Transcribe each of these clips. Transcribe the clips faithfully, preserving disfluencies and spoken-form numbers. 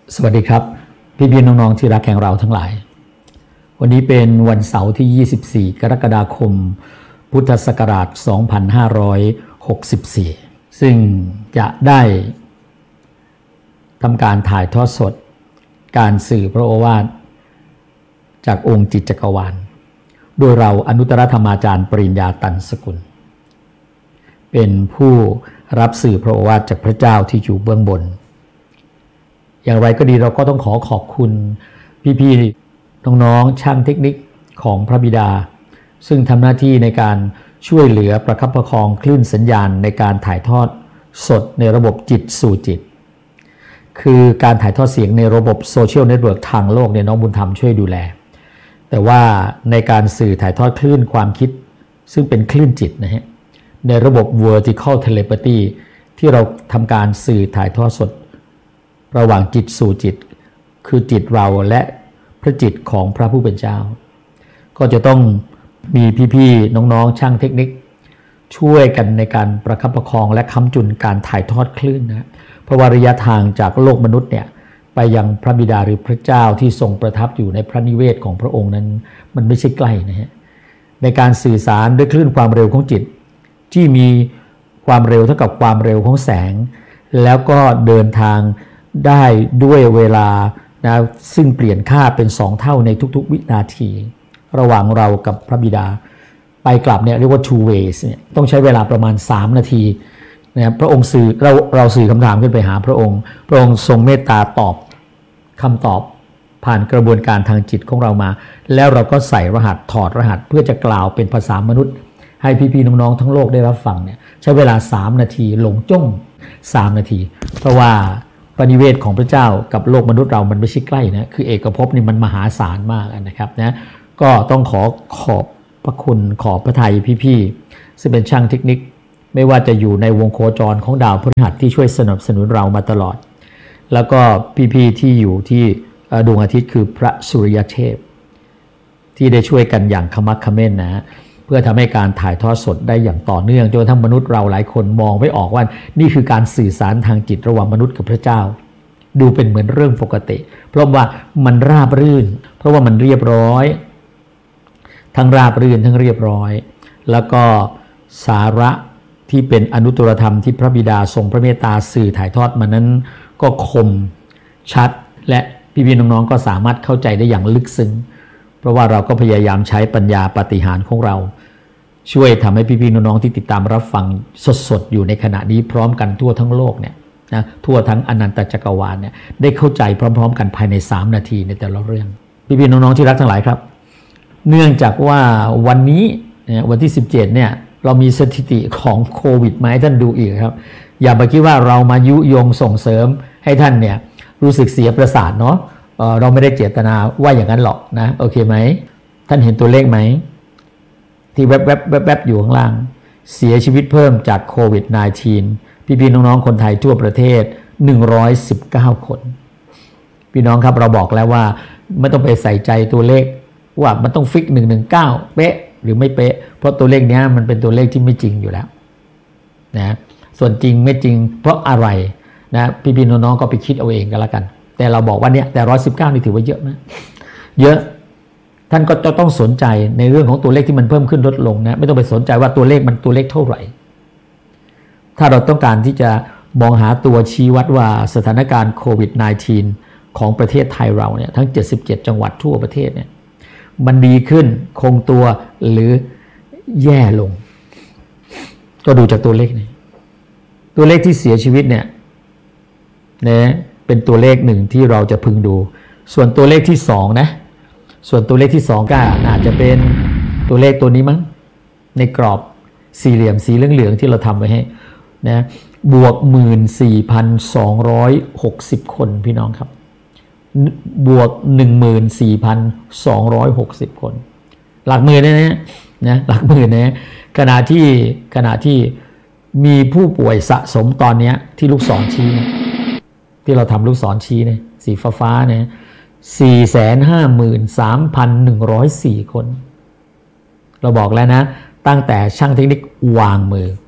สวัสดีครับพี่พี่น้องๆที่รักแห่งเราทั้งหลายวันนี้เป็นวันเสาร์ที่ยี่สิบสี่กรกฎาคมพุทธศักราชสองพันห้าร้อยหกสิบสี่ซึ่งจะได้ทำการถ่ายทอดสดการสื่อพระโอวาทจากองค์จิตจักรวาลโดยเราอนุตตรธรรมาจารย์ปริญญาตันสกุลเป็นผู้รับสื่อพระโอวาทจากพระเจ้าที่อยู่เบื้องบนอย่างไรก็ดีเราก็ต้องขอขอบคุณพี่ๆน้องๆช่างเทคนิคของพระบิดาซึ่งทำหน้าที่ในการช่วยเหลือประคับประคองคลื่นสัญญาณในการถ่ายทอดสดในระบบจิตสู่จิตคือการถ่ายทอดเสียงในระบบโซเชียลเน็ตเวิร์กทางโลกเนี่ยน้องบุญธรรมช่วยดูแลแต่ว่าในการสื่อถ่ายทอดคลื่นความคิดซึ่งเป็นคลื่นจิตนะฮะในระบบ vertical telepathy ที่เราทำการสื่อถ่ายทอดสดระหว่างจิตสู่จิตคือจิตเราและพระจิตของพระผู้เป็นเจ้าก็จะต้องมีพี่ๆน้องๆช่างเทคนิคช่วยกันในการประคับประคองและค้ำจุนการถ่ายทอดคลื่นนะเพราะว่าระยะทางจากโลกมนุษย์เนี่ยไปยังพระบิดาหรือพระเจ้าที่ทรงประทับอยู่ในพระนิเวศของพระองค์นั้นมันไม่ใช่ใกล้นะฮะในการสื่อสารด้วยคลื่นความเร็วของจิตที่มีความเร็วเท่ากับความเร็วของแสงแล้วก็เดินทางได้ด้วยเวลานะซึ่งเปลี่ยนค่าเป็นสองเท่าในทุกๆวินาทีระหว่างเรากับพระบิดาไปกลับเนี่ยเรียกว่า two ways เนี่ยต้องใช้เวลาประมาณสามนาทีนะพระองค์สื่อเราเราสื่อคำถามขึ้นไปหาพระองค์พระองค์ทรงเมตตาตอบคำตอบผ่านกระบวนการทางจิตของเรามาแล้วเราก็ใส่รหัสถอดรหัสเพื่อจะกล่าวเป็นภาษามนุษย์ให้พี่ๆน้องๆทั้งโลกได้รับฟังเนี่ยใช้เวลาสามนาทีหลงจ้องสามนาทีเพราะว่าปณิเวศของพระเจ้ากับโลกมนุษย์เรามันไม่ใช่ใกล้นะคือเอกภพนี่มันมหาศาลมากนะครับนะก็ต้องขอขอบพระคุณขอบพระทัยพี่ๆซึ่งเป็นช่างเทคนิคไม่ว่าจะอยู่ในวงโคจรของดาวพฤหัสที่ช่วยสนับสนุนเรามาตลอดแล้วก็พี่ๆที่อยู่ที่ดวงอาทิตย์คือพระสุริยเทพที่ได้ช่วยกันอย่างขมักเขม้นนะเพื่อทำให้การถ่ายทอดสดได้อย่างต่อเนื่องจนทั้งมนุษย์เราหลายคนมองไม่ออกว่านี่คือการสื่อสารทางจิตระหว่างมนุษย์กับพระเจ้าดูเป็นเหมือนเรื่องปกติเพราะว่ามันราบรื่นเพราะว่ามันเรียบร้อยทั้งราบรื่นทั้งเรียบร้อยแล้วก็สาระที่เป็นอนุตตรธรรมที่พระบิดาทรงพระเมตตาสื่อถ่ายทอดมานั้นก็คมชัดและพี่ๆน้องๆก็สามารถเข้าใจได้อย่างลึกซึ้งเพราะว่าเราก็พยายามใช้ปัญญาปาฏิหาริย์ของเราช่วยทำให้พี่ๆน้องๆที่ติดตามรับฟังสดๆอยู่ในขณะนี้พร้อมกันทั่วทั้งโลกเนี่ยนะทั่วทั้งอนันตจักรวาลเนี่ยได้เข้าใจพร้อมๆกันภายในสามนาทีในแต่ละเรื่องพี่ๆน้องๆที่รักทั้งหลายครับเนื่องจากว่าวันนี้วันที่สิบเจ็ดเนี่ยเรามีสถิติของโควิดมาให้ท่านดูอีกครับอย่าไปคิดว่าเรามายุยงส่งเสริมให้ท่านเนี่ยรู้สึกเสียประสาทเนาะเราไม่ได้เจตนาว่าอย่างนั้นหรอกนะโอเคไหมท่านเห็นตัวเลขไหมที่แวบแวบแวบแวบอยู่ข้างล่างเสียชีวิตเพิ่มจากโควิด สิบเก้า พี่ๆน้องๆคนไทยทั่วประเทศหนึ่งร้อยสิบเก้าคนพี่น้องครับเราบอกแล้วว่าไม่ต้องไปใส่ใจตัวเลขว่ามันต้องฟิกหนึ่งร้อยสิบเก้าเป๊ะหรือไม่เป๊ะเพราะตัวเลขนี้มันเป็นตัวเลขที่ไม่จริงอยู่แล้วนะส่วนจริงไม่จริงเพราะอะไรนะพี่ๆน้องๆก็ไปคิดเอาเองกันแล้วกันแต่เราบอกว่าเนี่ยแต่หนึ่งร้อยสิบเก้านี่ถือว่าเยอะนะเยอะท่านก็จะต้องสนใจในเรื่องของตัวเลขที่มันเพิ่มขึ้นลดลงนะไม่ต้องไปสนใจว่าตัวเลขมันตัวเลขเท่าไหร่ถ้าเราต้องการที่จะมองหาตัวชี้วัดว่าสถานการณ์โควิด สิบเก้า ของประเทศไทยเราเนี่ยทั้งเจ็ดสิบเจ็ดจังหวัดทั่วประเทศเนี่ยมันดีขึ้นคงตัวหรือแย่ลงก็ดูจากตัวเลขนี่ตัวเลขที่เสียชีวิตเนี่ยนะเป็นตัวเลขหนึ่งที่เราจะพึงดูส่วนตัวเลขที่สองนะส่วนตัวเลขที่สองก็อาจจะเป็นตัวเลขตัวนี้มั้งในกรอบสี่เหลี่ยมสีเหลืองๆที่เราทำไว้ให้นะบวก หนึ่งหมื่นสี่พันสองร้อยหกสิบ คนพี่น้องครับบวก หนึ่งหมื่นสี่พันสองร้อยหกสิบ คนหลักหมื่นนะนะหลักหมื่นนะขณะที่ขณะที่มีผู้ป่วยสะสมตอนนี้ที่ลูกศรชี้ที่เราทำลูกศรชี้เนี่ยสีฟ้าๆเนี่ย สี่แสนห้าหมื่นสามพันหนึ่งร้อยสี่ คนเราบอกแล้วนะตั้งแต่ช่างเทคนิควางมือ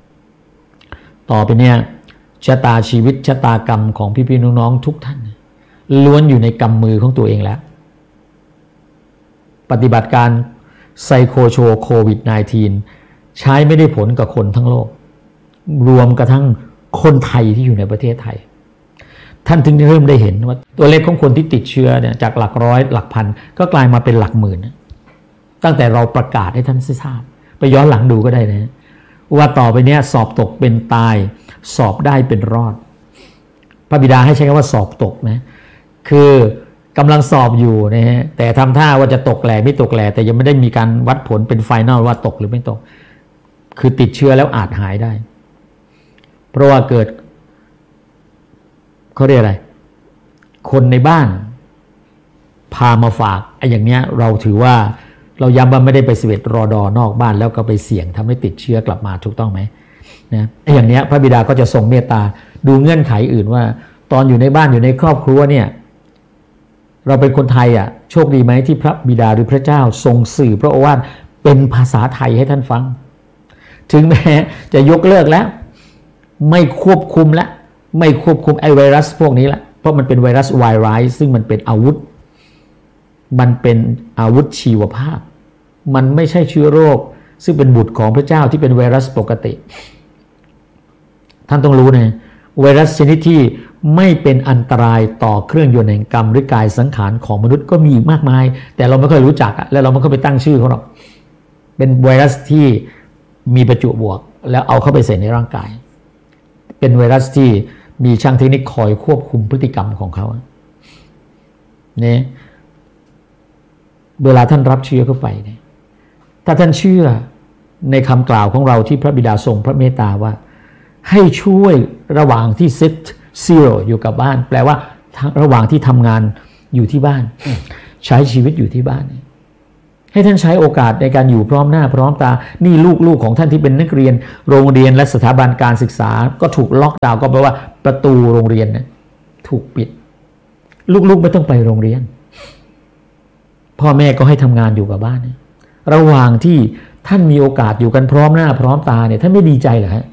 ต่อไปเนี่ยชะตาชีวิตชะตากรรมของพี่ๆน้องๆทุกท่านล้วนอยู่ในกำมือของตัวเองแล้วปฏิบัติการไซโคโชโควิด สิบเก้า ใช้ไม่ได้ผลกับคนทั้งโลกรวมกระทั่งคนไทยที่อยู่ในประเทศไทยท่านถึงเริ่มได้เห็นว่าตัวเลขของคนที่ติดเชื้อเนี่ยจากหลักร้อยหลักพันก็กลายมาเป็นหลักหมื่นตั้งแต่เราประกาศให้ท่านทราบไปย้อนหลังดูก็ได้นะว่าต่อไปเนี้ยสอบตกเป็นตายสอบได้เป็นรอดพระบิดาให้ใช้คำว่าสอบตกนะคือกำลังสอบอยู่นะฮะแต่ทำท่าว่าจะตกแหล่ไม่ตกแหล่แต่ยังไม่ได้มีการวัดผลเป็นไฟนอลว่าตกหรือไม่ตกคือติดเชื้อแล้วอาจหายได้เพราะว่าเกิดเขาเรียกอะไรคนในบ้านพามาฝากไอ้อย่างเนี้ยเราถือว่าเราย้ำว่าไม่ได้ไปเสวตรอดอนอกบ้านแล้วก็ไปเสี่ยงทำให้ติดเชื้อกลับมาถูกต้องไหมนะไอ้อย่างเนี้ยพระบิดาก็จะทรงเมตตาดูเงื่อนไขอื่นว่าตอนอยู่ในบ้านอยู่ในครอบครัวเนี่ยเราเป็นคนไทยอ่ะโชคดีไหมที่พระบิดาหรือพระเจ้าทรงสื่อพระโอวาทเป็นภาษาไทยให้ท่านฟังถึงแม้จะยกเลิกแล้วไม่ควบคุมแล้วไม่ควบคุมไอไวรัสพวกนี้ละเพราะมันเป็นไวรัสไวรัสซึ่งมันเป็นอาวุธมันเป็นอาวุธชีวภาพมันไม่ใช่เชื้อโรคซึ่งเป็นบุตรของพระเจ้าที่เป็นไวรัสปกติท่านต้องรู้นะไวรัสชนิดที่ไม่เป็นอันตรายต่อเครื่องยนต์แห่งกรรมหรือกายสังขารของมนุษย์ก็มีมากมายแต่เราไม่เคยรู้จักและเราไม่เคยไปตั้งชื่อเขาหรอกเป็นไวรัสที่มีประจุบวกแล้วเอาเข้าไปใส่ในร่างกายเป็นไวรัสที่มีช่างเทคนิคคอยควบคุมพฤติกรรมของเขาเนี่ยเวลาท่านรับเชื้อเข้าไปเนี่ยถ้าท่านเชื่อในคำกล่าวของเราที่พระบิดาทรงพระเมตตาว่าให้ช่วยระหว่างที่เซตซีโร่อยู่กับบ้านแปลว่าระหว่างที่ทำงานอยู่ที่บ้านใช้ชีวิตอยู่ที่บ้านให้ท่านใช้โอกาสในการอยู่พร้อมหน้าพร้อมตานี่ลูกๆของท่านที่เป็นนักเรียนโรงเรียนและสถาบันการศึกษาก็ถูกล็อกดาวน์ก็แปลว่าประตูโรงเรียนนะถูกปิดลูกๆไม่ต้องไปโรงเรียนพ่อแม่ก็ให้ทำงานอยู่กับบ้านระหว่างที่ท่านมีโอกาสอยู่กันพร้อมหน้าพร้อมตาเนี่ยท่านไม่ดีใจเหรอฮะ